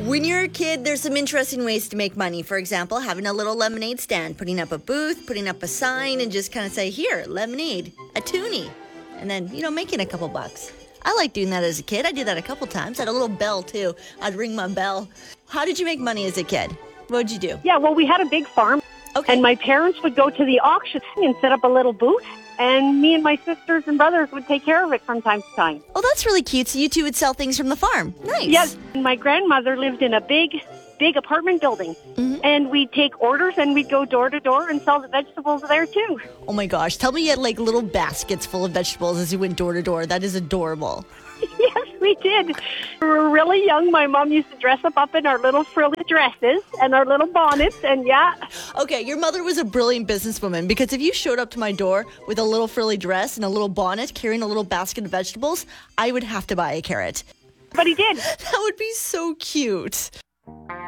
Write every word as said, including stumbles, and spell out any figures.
When you're a kid, there's some interesting ways to make money. For example, having a little lemonade stand, putting up a booth, putting up a sign, and just kind of say, here, lemonade, a toonie. And then, you know, making a couple bucks. I like doing that as a kid. I did that a couple times. I had a little bell, too. I'd ring my bell. How did you make money as a kid? What'd you do? Yeah, well, we had a big farm. Okay. And my parents would go to the auction and set up a little booth. And me and my sisters and brothers would take care of it from time to time. Oh, that's really cute. So you two would sell things from the farm. Nice. Yes. My grandmother lived in a big, big apartment building. Mm-hmm. And we'd take orders and we'd go door to door and sell the vegetables there, too. Oh, my gosh. Tell me you had, like, little baskets full of vegetables as you went door to door. That is adorable. Yes, we did. We were really young. My mom used to dress us up in our little frilly dresses and our little bonnets, and yeah. Okay, your mother was a brilliant businesswoman, because if you showed up to my door with a little frilly dress and a little bonnet carrying a little basket of vegetables, I would have to buy a carrot. But he did. That would be so cute.